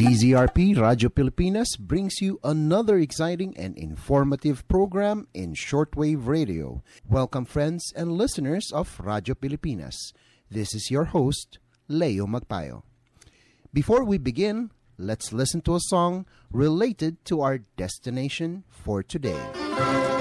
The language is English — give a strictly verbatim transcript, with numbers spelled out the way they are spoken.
D Z R P Radio Pilipinas brings you another exciting and informative program in shortwave radio. Welcome friends and listeners of Radio Pilipinas. This is your host, Leo Magpayo. Before we begin, let's listen to a song related to our destination for today.